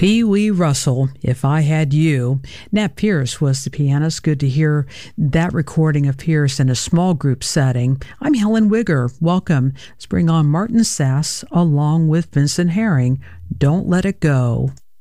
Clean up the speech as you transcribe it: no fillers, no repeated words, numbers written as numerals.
Pee Wee Russell, If I Had You. Nat Pierce was the pianist. Good to hear that recording of Pierce in a small group setting. I'm Helen Wigger. Welcome. Let's bring on Martin Sass along with Vincent Herring. Don't Let It Go.